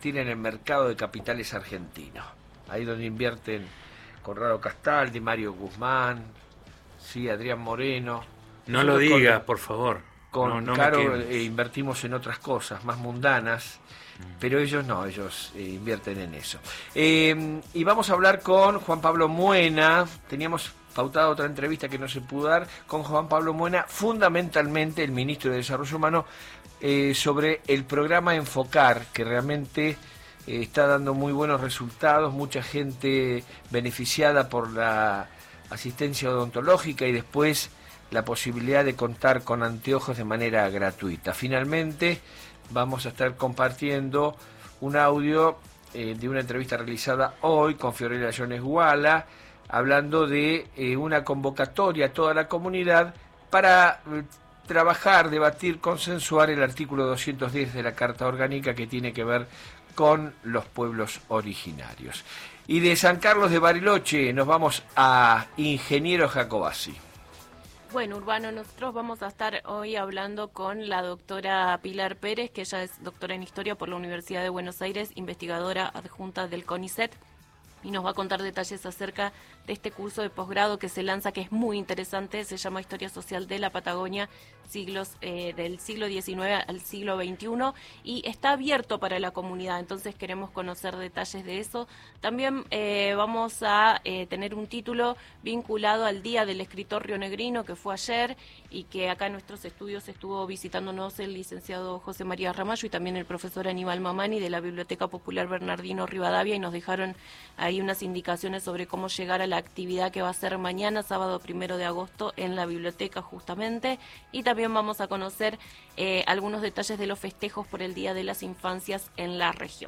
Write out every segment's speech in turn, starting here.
invertir en el mercado de capitales argentino. Ahí donde invierten Conrado Castaldi, Mario Guzmán, sí, Adrián Moreno. No lo digas, por favor. Con no Caro invertimos en otras cosas más mundanas, pero ellos no, ellos invierten en eso. Y vamos a hablar con Juan Pablo Muena. Teníamos pautada otra entrevista que no se pudo dar con Juan Pablo Muena, fundamentalmente el ministro de Desarrollo Humano, sobre el programa Enfocar, que realmente está dando muy buenos resultados, mucha gente beneficiada por la asistencia odontológica y después la posibilidad de contar con anteojos de manera gratuita. Finalmente vamos a estar compartiendo un audio de una entrevista realizada hoy con Fiorella Jones Guala, hablando de una convocatoria a toda la comunidad para trabajar, debatir, consensuar el artículo 210 de la Carta Orgánica que tiene que ver con los pueblos originarios. Y de San Carlos de Bariloche nos vamos a Ingeniero Jacobacci. Bueno, Urbano, nosotros vamos a estar hoy hablando con la doctora Pilar Pérez, que ella es doctora en Historia por la Universidad de Buenos Aires, investigadora adjunta del CONICET, y nos va a contar detalles acerca de este curso de posgrado que se lanza, que es muy interesante, se llama Historia Social de la Patagonia, del siglo XIX al siglo XXI, y está abierto para la comunidad, entonces queremos conocer detalles de eso. También vamos a tener un título vinculado al Día del Escritor rionegrino, que fue ayer, y que acá en nuestros estudios estuvo visitándonos el licenciado José María Ramallo y también el profesor Aníbal Mamani de la Biblioteca Popular Bernardino Rivadavia, y nos dejaron ahí unas indicaciones sobre cómo llegar a la actividad que va a ser mañana, sábado 1 de agosto, en la biblioteca justamente. Y también vamos a conocer algunos detalles de los festejos por el Día de las Infancias en la región.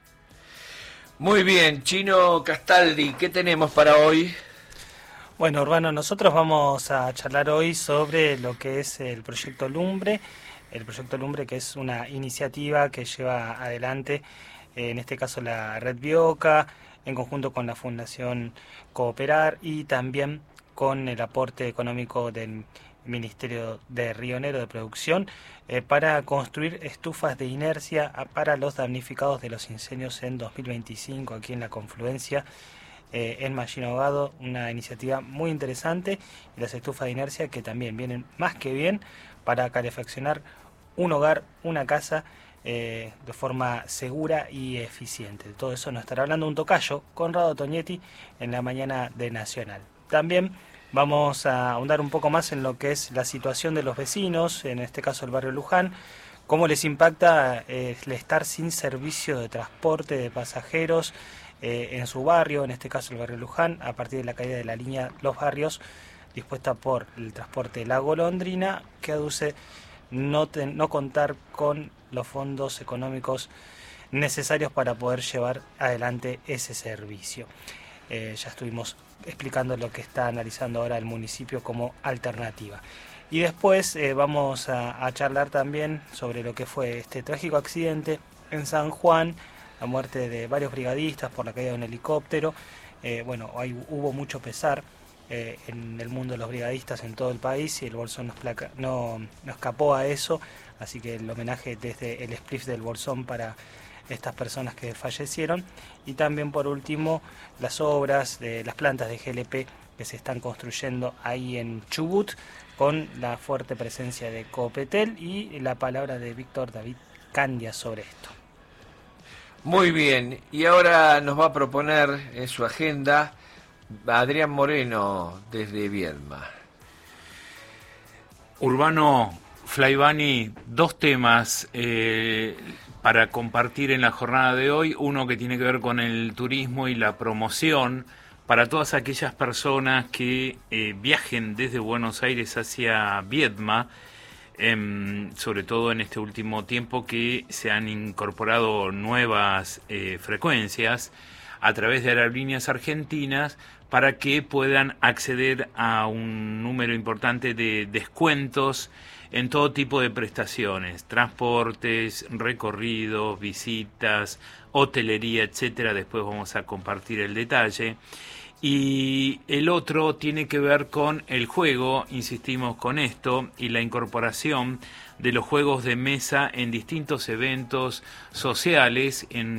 Muy bien, Chino Castaldi, ¿qué tenemos para hoy? Bueno, Urbano, nosotros vamos a charlar hoy sobre lo que es el Proyecto Lumbre. El Proyecto Lumbre, que es una iniciativa que lleva adelante, en este caso la Red Bioca, en conjunto con la Fundación Cooperar y también con el aporte económico del Ministerio de Río Negro de Producción, para construir estufas de inercia para los damnificados de los incendios en 2025 aquí en la confluencia en Mallín Ahogado. Una iniciativa muy interesante, y las estufas de inercia que también vienen más que bien para calefaccionar un hogar, una casa, de forma segura y eficiente. De todo eso nos estará hablando un tocayo, Conrado Toñetti, en la mañana de Nacional. También vamos a ahondar un poco más en lo que es la situación de los vecinos, en este caso el barrio Luján, cómo les impacta el estar sin servicio de transporte de pasajeros en su barrio, en este caso el barrio Luján, a partir de la caída de la línea Los Barrios, dispuesta por el transporte La Golondrina, que aduce no contar con los fondos económicos necesarios para poder llevar adelante ese servicio. Ya estuvimos explicando lo que está analizando ahora el municipio como alternativa. Y después vamos a charlar también sobre lo que fue este trágico accidente en San Juan, la muerte de varios brigadistas por la caída de un helicóptero. Bueno, ahí hubo mucho pesar en el mundo de los brigadistas en todo el país, y el Bolsón no escapó a eso, así que el homenaje desde el spliff del Bolsón para estas personas que fallecieron. Y también, por último, las obras de las plantas de GLP que se están construyendo ahí en Chubut, con la fuerte presencia de Copetel, y la palabra de Víctor David Candia sobre esto. Muy bien, y ahora nos va a proponer en su agenda Adrián Moreno desde Viedma. Urbano, Flaivani, dos temas para compartir en la jornada de hoy. Uno que tiene que ver con el turismo y la promoción para todas aquellas personas que viajen desde Buenos Aires hacia Viedma, sobre todo en este último tiempo que se han incorporado nuevas frecuencias a través de aerolíneas argentinas, para que puedan acceder a un número importante de descuentos en todo tipo de prestaciones, transportes, recorridos, visitas, hotelería, etcétera. Después vamos a compartir el detalle. Y el otro tiene que ver con el juego, insistimos con esto, y la incorporación de los juegos de mesa en distintos eventos sociales, en